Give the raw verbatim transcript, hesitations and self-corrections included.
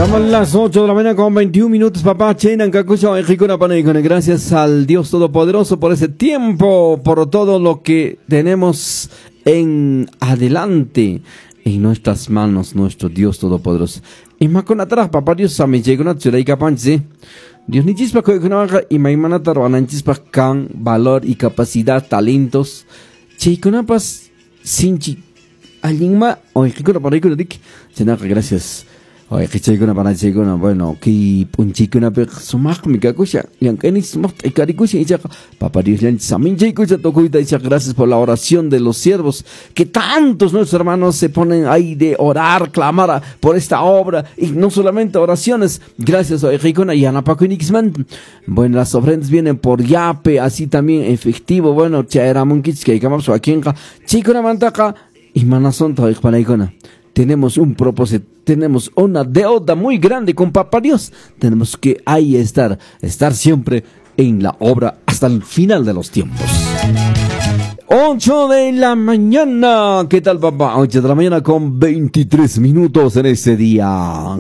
Estamos a las ocho de la mañana con veintiún minutos, papá. Chenan, Kakusha, Ejikuna, Panaikone. Gracias al Dios Todopoderoso por ese tiempo, por todo lo que tenemos en adelante, en nuestras manos, nuestro Dios Todopoderoso. Y más con atrás, papá Dios, a mi llegó una ciudad y capanche. Dios ni chispa que no haga y maimana tarbanan chispa can, valor y capacidad, talentos. Cheikunapas, sinchi, alingma, o Ejikuna, Panaikone, dik. Chenaga, gracias. Oye, que chaycuna para chaycuna, bueno, que punchicuna pe sumak mi kakusha, yang keni sumak y carikusha y chaca, papá Dios le samin chaykusha tokuita y chaca, gracias por la oración de los siervos, que tantos nuestros hermanos se ponen ahí de orar, clamar por esta obra, y no solamente oraciones, gracias a Ejikuna y Anapakunixman. Bueno, las ofrendas vienen por yape, así también efectivo, bueno, chaeramunkich que camamos aquí en chaycuna mantaca, y manazón toda Ejpanaicona. Tenemos un propósito, tenemos una deuda muy grande con Papá Dios. Tenemos que ahí estar, estar siempre en la obra hasta el final de los tiempos. ocho de la mañana, ¿qué tal, papá? ocho de la mañana con veintitrés minutos en este día.